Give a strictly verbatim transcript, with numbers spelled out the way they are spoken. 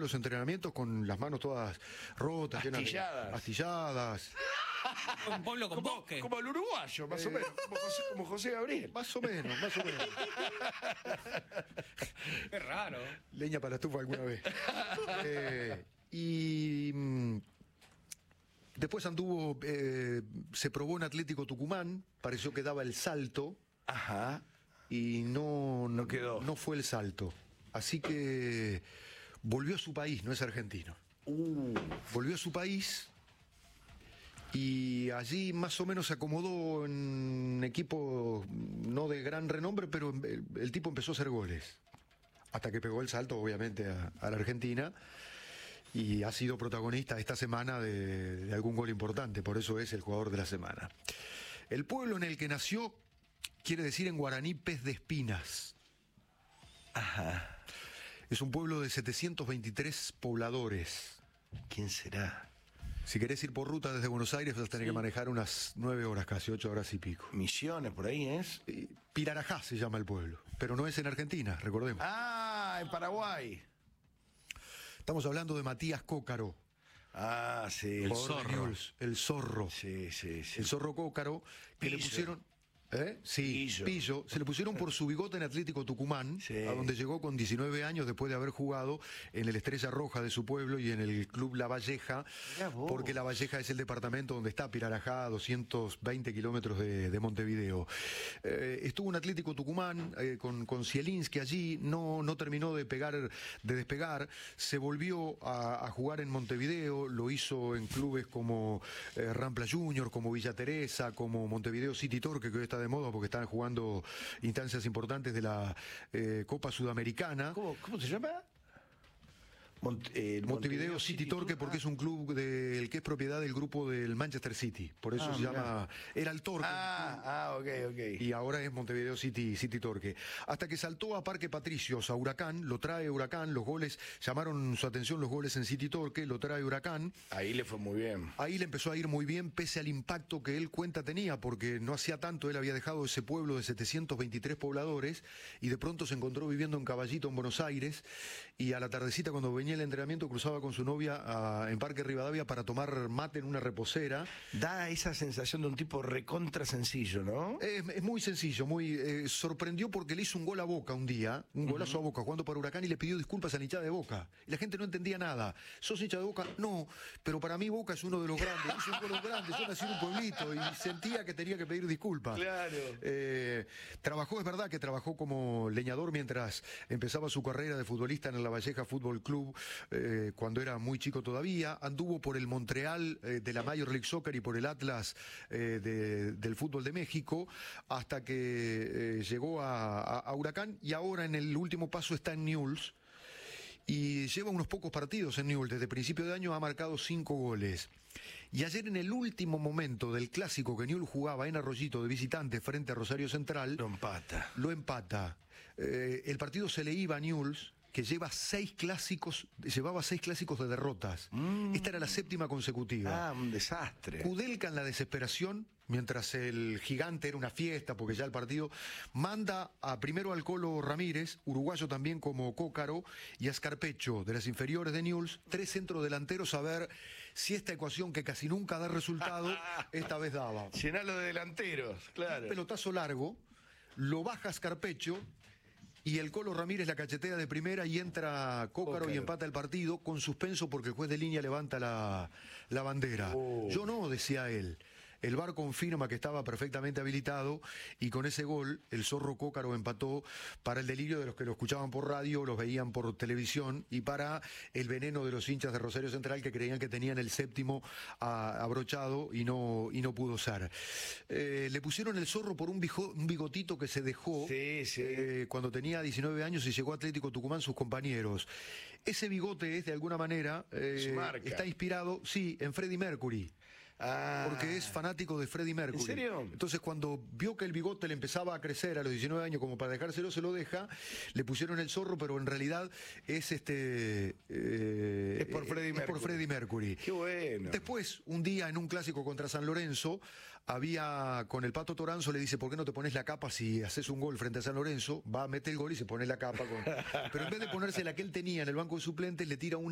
los entrenamientos con las manos todas rotas, llenas de- Astilladas. astilladas. Un pueblo con Como, bosque. como el uruguayo, más o menos. Como José, como José Gabriel. Más o menos, más o menos. Qué raro. Leña para la estufa alguna vez. Eh, y mm, después anduvo, eh, se probó en Atlético Tucumán, pareció que daba el salto Ajá. y no, No quedó. no fue el salto. Así que volvió a su país, no es argentino. Uh, Volvió a su país y allí más o menos se acomodó en un equipo no de gran renombre, pero el, el tipo empezó a hacer goles. Hasta que pegó el salto, obviamente, a, a la Argentina. Y ha sido protagonista esta semana de, de algún gol importante, por eso es el jugador de la semana. El pueblo en el que nació quiere decir en guaraní pez de espinas. ajá. Es un pueblo de setecientos veintitrés pobladores. ¿Quién será? Si querés ir por ruta desde Buenos Aires vas a tener Sí. que manejar unas nueve horas, casi ocho horas y pico. Misiones, por ahí es. Eh, Pirarajá se llama el pueblo, pero no es en Argentina, recordemos. Ah, en Paraguay. Estamos hablando de Matías Cócaro, Ah, sí. El jugador de zorro. Newell's, el zorro. Sí, sí, sí. El zorro Cócaro, que le Pillo. pusieron... ¿Eh? Sí, Pillo. Pillo. Se le pusieron por su bigote en Atlético Tucumán, Sí. a donde llegó con diecinueve años después de haber jugado en el Estrella Roja de su pueblo y en el Club La Valleja, Mirá vos. porque La Valleja es el departamento donde está Pirarajá, a doscientos veinte kilómetros de, de Montevideo. Eh, estuvo en Atlético Tucumán eh, con, con Zielinski allí, no, no terminó de pegar, de despegar, se volvió a, a jugar en Montevideo, lo hizo en clubes como eh, Rampla Junior, como Villa Teresa, como Montevideo City Torque, que hoy está de moda porque están jugando instancias importantes de la eh, Copa Sudamericana. ¿Cómo, ¿Cómo se llama? Mont- eh, Montevideo City Torque porque es un club del que es propiedad del grupo del Manchester City, por eso Ah, se mirá. llama, era el Torque. Ah, ah, ok, ok. Y ahora es Montevideo City, City Torque. Hasta que saltó a Parque Patricios, a Huracán, lo trae Huracán, los goles, llamaron su atención los goles en City Torque, lo trae Huracán. Ahí le fue muy bien. Ahí le empezó a ir muy bien, pese al impacto que él cuenta tenía, porque no hacía tanto, él había dejado ese pueblo de setecientos veintitrés pobladores, y de pronto se encontró viviendo en Caballito, en Buenos Aires, y a la tardecita, cuando venía el entrenamiento, cruzaba con su novia a- en Parque Rivadavia para tomar mate en una reposera. Da esa sensación de un tipo recontra sencillo, ¿no? Es, es muy sencillo, muy eh, sorprendió porque le hizo un gol a Boca un día, un golazo a Boca jugando para Huracán y le pidió disculpas a la hinchada de Boca. Y la gente no entendía nada. ¿Sos hincha de Boca? No, pero para mí Boca es uno de los grandes, es uno de los grandes, yo nací en un pueblito y sentía que tenía que pedir disculpas. Claro. Eh, trabajó, es verdad que trabajó como leñador mientras empezaba su carrera de futbolista en el La Valleja Fútbol Club, eh, cuando era muy chico todavía, anduvo por el Montreal eh, de la Major League Soccer y por el Atlas eh, de- del fútbol de México, hasta que eh, llegó a, a- a Huracán y ahora en el último paso está en Newell's. Y lleva unos pocos partidos en Newell's. Desde principio de año ha marcado cinco goles. Y ayer en el último momento del clásico que Newell's jugaba en Arroyito de visitante frente a Rosario Central, Lo empata. lo empata. Eh, el partido se le iba a Newell's, que lleva seis clásicos, llevaba seis clásicos de derrotas. Esta era la séptima consecutiva. Ah, un desastre. Kudelka en la desesperación, mientras el gigante era una fiesta, porque ya el partido, manda a primero al Colo Ramírez, uruguayo también como Cócaro, y a Scarpecho, de las inferiores de Newell's, tres centrodelanteros, a ver si esta ecuación que casi nunca da resultado, esta vez daba. Llenalo de delanteros, claro. Un pelotazo largo, lo baja Scarpecho, y el Colo Ramírez la cachetea de primera y entra Cócaro, Cócaro. y empata el partido con suspenso porque el juez de línea levanta la, la bandera. Oh. Yo no, decía él. El V A R confirma que estaba perfectamente habilitado y con ese gol el zorro Cócaro empató, para el delirio de los que lo escuchaban por radio, los veían por televisión, y para el veneno de los hinchas de Rosario Central que creían que tenían el séptimo a- abrochado y no, y no pudo ser. Eh, le pusieron el zorro por un, bijo- un bigotito que se dejó Sí, sí. eh, cuando tenía diecinueve años y llegó a Atlético Tucumán sus compañeros. Ese bigote es de alguna manera, eh, Su marca. está inspirado, sí, en Freddie Mercury. Ah. Porque es fanático de Freddie Mercury. ¿En serio? Entonces, cuando vio que el bigote le empezaba a crecer a los diecinueve años, como para dejárselo, se lo deja, le pusieron el zorro, pero en realidad es este. eh, Es por Freddie es por Mercury. Freddie Mercury. Qué bueno. Después, un día en un clásico contra San Lorenzo, había con el Pato Toranzo, le dice: ¿por qué no te pones la capa si haces un gol frente a San Lorenzo? Va, mete el gol y se pone la capa. Con... Pero en vez de ponerse la que él tenía en el banco de suplentes, le tira una.